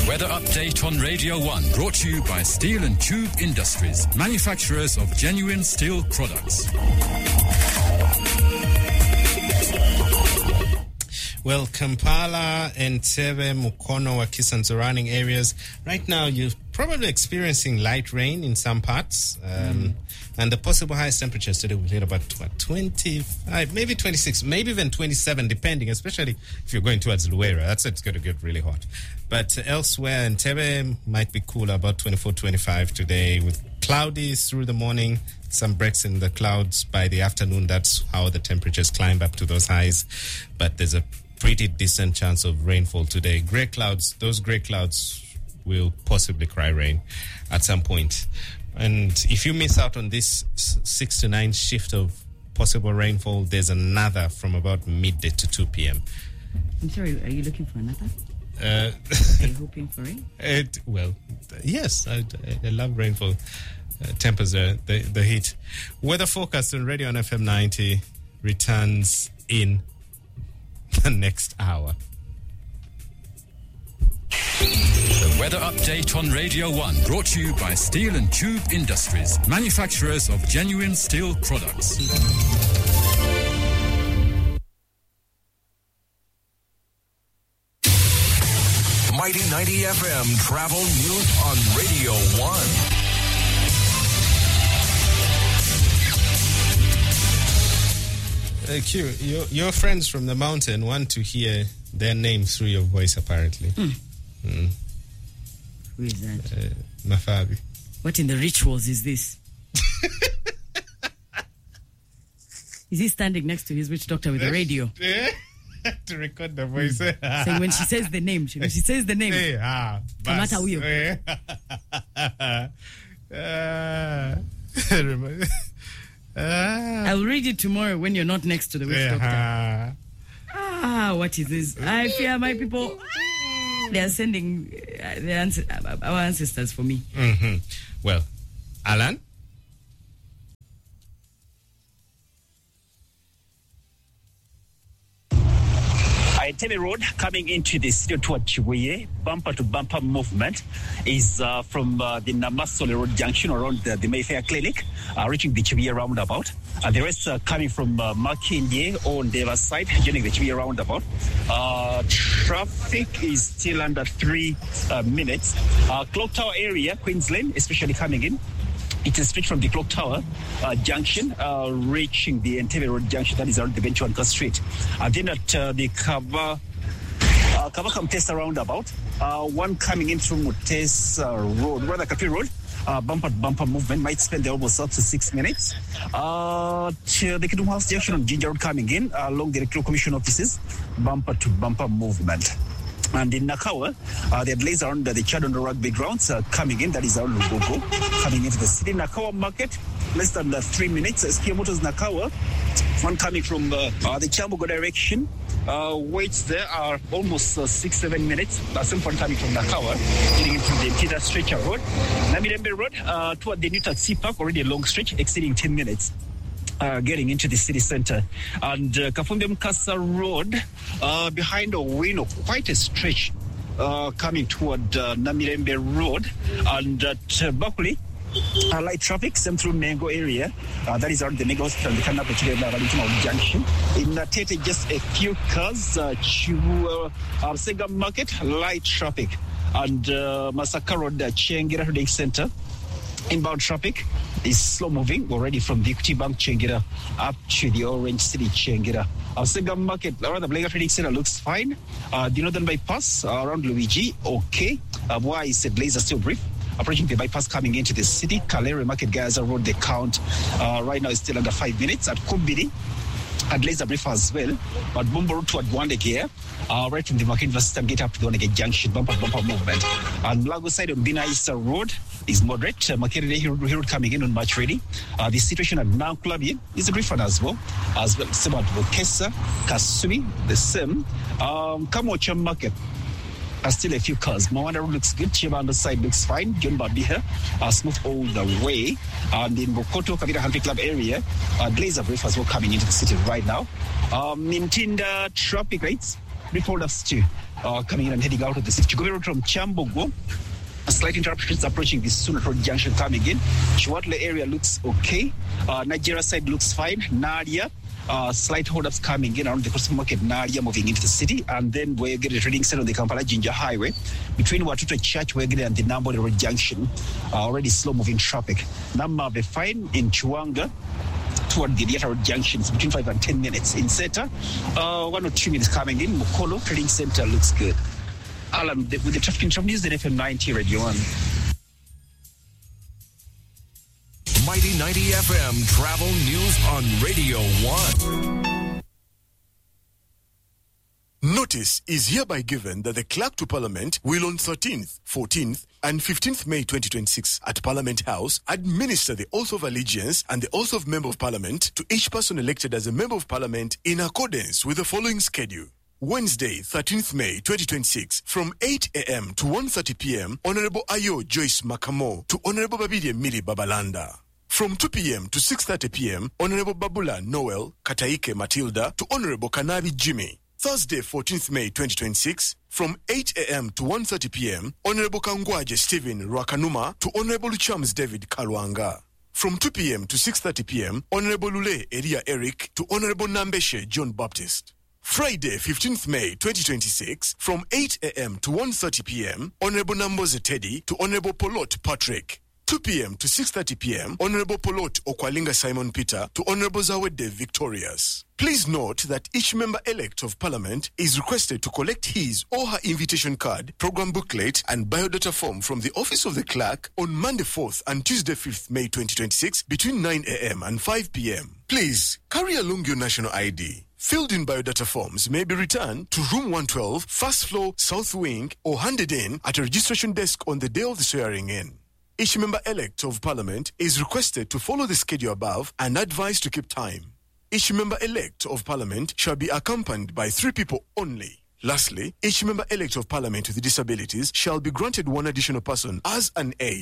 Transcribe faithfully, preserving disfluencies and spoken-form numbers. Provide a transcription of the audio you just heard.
Weather update on Radio one, brought to you by Steel and Tube Industries, manufacturers of genuine steel products. Well, Kampala, Entebbe, Mukono, Wakiso and surrounding areas. Right now, you're probably experiencing light rain in some parts. Um, mm. And the possible highest temperatures today will hit about what, twenty-five, maybe twenty-six, maybe even twenty-seven, depending, especially if you're going towards Luwera. That's it's going to get really hot. But elsewhere, Entebbe might be cooler, about twenty-four, twenty-five today, with cloudy through the morning, some breaks in the clouds by the afternoon. That's how the temperatures climb up to those highs. But there's a pretty decent chance of rainfall today. Grey clouds, those grey clouds will possibly cry rain at some point. And if you miss out on this six to nine shift of possible rainfall, there's another from about midday to two p.m. I'm sorry, are you looking for another? Uh, are you hoping for it? it well, yes, I, I love rainfall. Uh, tempers the, the, the heat. Weather forecast on Radio on F M ninety returns in the next hour. The weather update on Radio one, brought to you by Steel and Tube Industries, manufacturers of genuine steel products. Mighty ninety F M travel news on Radio one. Uh, Q, your, your friends from the mountain want to hear their name through your voice, apparently. Mm. Mm. Who is that? Uh, Mafabi. What in the rituals is this? Is he standing next to his witch doctor with a radio? To record the voice. Mm. So when she says the name, she, she says the name. Hey, ah, Kamata huyo. Uh, I'll read it tomorrow when you're not next to the witch uh, doctor. Ah, what is this? I fear my people. They are sending uh, their ans- our ancestors for me. Mm-hmm. Well, Alan? Entebbe Road coming into the city toward Chibuye, bumper to bumper movement is uh, from uh, the Namasole Road junction around the, the Mayfair Clinic, uh, reaching the Chibuye roundabout. Uh, the rest uh, coming from uh, Makindye on the other side, joining the Chibuye roundabout. Uh, traffic is still under three uh, minutes. Uh, Clock Tower area, Queens Lane, especially coming in. It is straight from the Clock Tower uh, junction, uh, reaching the Entebbe Road junction, that is around the Benchuanka Street. And then at uh, the Kava, uh, Kavaka Mutesa roundabout, uh, one coming in through Mutesa Road, rather Kapi Road, uh, bumper bumper movement might spend almost up to six minutes. Uh, to the Kidum House junction on Ginger Road coming in, uh, along the Electoral Commission offices, bumper to bumper movement. And in Nakawa, uh, the delays around the Chadondo rugby grounds uh, coming in. That is around Lugogo, coming into the city. Nakawa market, less than uh, three minutes. Uh, Kia Motors Nakawa, one coming from uh, uh, the Chambogo direction. Uh, waits there are almost uh, six, seven minutes. Uh, same one coming from Nakawa, getting into the Tida Stretcher Road. Namirembe Road, uh, toward the New Taxi Park, already a long stretch, exceeding ten minutes. Uh, getting into the city center. And uh, Kafumbi Mkasa Road, uh, behind Owino, quite a stretch uh, coming toward uh, Namirembe Road. And at uh, Bakuli, uh, light traffic, same through Mengo area. Uh, that is around the Mengo Hospital, the Kanapa Chile Junction. In uh, Tete, just a few cars. Uh, Chivu, uh, Sega Market, light traffic. And uh, Masaka Road, uh, Chiengira Headache Center. Inbound traffic is slow moving already from the Equity Bank Chengira up to the Orange City Chengira. Our Sega Market around the Blaga Trading Center looks fine. Uh, the Northern Bypass uh, around Luigi, okay. Uh, why is the laser still brief? Approaching the bypass coming into the city. Kalere Market Gaza Road, the count uh, right now is still under five minutes. At Kumbiri, at laser brief as well. But Bumbo Road toward Wandegate here. Uh, right from the Market University get up to the Wandegate Junction, bumper bumper movement. And Lago side on Bina Easter Road is moderate. Uh, Makerere Hill Road coming in on March ready. Uh, the situation at Nankulabi is a brief one as well. As well, same at Bokesa, Kasumi, the same. Um, Kamocha Market. Uh, still a few cars. Mawanda Road looks good. Chibanda side looks fine. John Babi here. Uh, smooth all the way. And in Bokoto, Kavita Country Club area, uh, blazer brief as well coming into the city right now. Um, in Tinda, traffic rates report us to uh, coming in and heading out of the city. Chigome Road from Chambogo. A slight interruptions approaching the Sunat Road junction coming in. Chiwatle area looks okay. Uh, Nigeria side looks fine. Nadia, uh, slight hold-ups coming in around the Cross Market, Nadia moving into the city. And then we're getting a trading center on the Kampala Jinja Highway. Between Watuta Church, we're getting and the Nambo Road junction. Uh, already slow-moving traffic. Namabe fine in Chuanga. Toward the Dieta Road junctions between five and ten minutes. In Seta, uh, one or two minutes coming in. Mukolo Trading Center looks good. Alan, the, with the traffic from News, the F M ninety Radio one. Mighty ninety F M Travel News on Radio one. Notice is hereby given that the Clerk to Parliament will on thirteenth, fourteenth, and fifteenth May twenty twenty-six at Parliament House administer the oath of allegiance and the oath of Member of Parliament to each person elected as a Member of Parliament in accordance with the following schedule. Wednesday, thirteenth May twenty twenty-six, from eight a.m. to one thirty p.m., Honorable Ayo Joyce Makamo to Honorable Babidi Mili Babalanda. From two p.m. to six thirty p.m., Honorable Babula Noel Kataike Matilda to Honorable Kanabi Jimmy. Thursday, fourteenth May twenty twenty-six, from eight a.m. to one thirty p.m., Honorable Kangwaje Stephen Rwakanuma to Honorable Chams David Kalwanga. From two p.m. to six thirty p.m., Honorable Lule Eria Eric to Honorable Nambeshe John Baptist. Friday, fifteenth May twenty twenty-six, from eight a.m. to one thirty p.m., Honorable Namboze Teddy to Honorable Polot Patrick. two p.m. to six thirty p.m., Honorable Polot Okwalinga Simon Peter to Honorable Zawede Victorious. Please note that each member-elect of Parliament is requested to collect his or her invitation card, program booklet, and biodata form from the Office of the Clerk on Monday fourth and Tuesday fifth May twenty twenty-six between nine a.m. and five p.m. Please carry along your national I D. Filled-in biodata forms may be returned to Room one twelve, First Floor, South Wing, or handed in at a registration desk on the day of the swearing-in. Each member-elect of Parliament is requested to follow the schedule above and advised to keep time. Each member-elect of Parliament shall be accompanied by three people only. Lastly, each member-elect of Parliament with disabilities shall be granted one additional person as an aide.